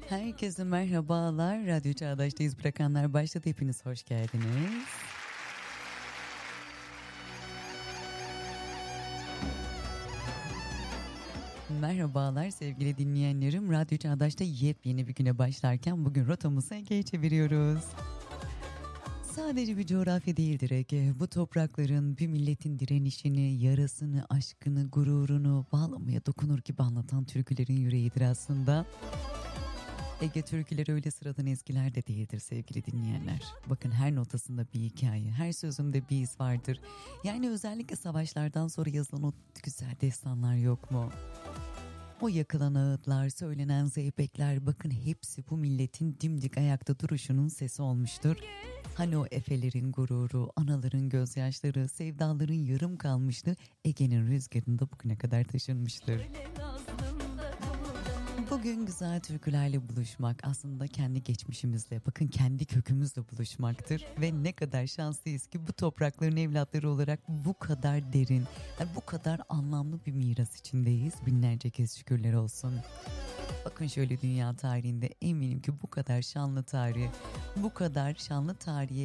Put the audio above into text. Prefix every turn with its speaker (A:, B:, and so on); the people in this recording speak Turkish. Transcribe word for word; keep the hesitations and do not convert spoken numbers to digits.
A: Herkese merhabalar. Radyo Çağdaş'tayız. Bırakanlar başladı. Hepiniz hoş geldiniz. Merhabalar sevgili dinleyenlerim. Radyo Çağdaş'ta yepyeni bir güne başlarken bugün rotamızı Ege'ye çeviriyoruz. Sadece bir coğrafya değildir Ege. Bu toprakların bir milletin direnişini, yarasını, aşkını, gururunu bağlamaya dokunur gibi anlatan türkülerin yüreğidir aslında. Ege türküleri öyle sıradan ezgiler de değildir sevgili dinleyenler. Bakın her notasında bir hikaye, her sözümde bir iz vardır. Yani özellikle savaşlardan sonra yazılan o güzel destanlar yok mu? O yakılan ağıtlar, söylenen zeybekler, bakın hepsi bu milletin dimdik ayakta duruşunun sesi olmuştur. Hani o efelerin gururu, anaların gözyaşları, sevdaların yarım kalmıştı, Ege'nin rüzgarında bugüne kadar taşınmıştır. Bugün güzel türkülerle buluşmak aslında kendi geçmişimizle, bakın kendi kökümüzle buluşmaktır. Ve ne kadar şanslıyız ki bu toprakların evlatları olarak bu kadar derin, yani bu kadar anlamlı bir miras içindeyiz. Binlerce kez şükürler olsun. Bakın şöyle dünya tarihinde eminim ki bu kadar şanlı tarihi, bu kadar şanlı tarihe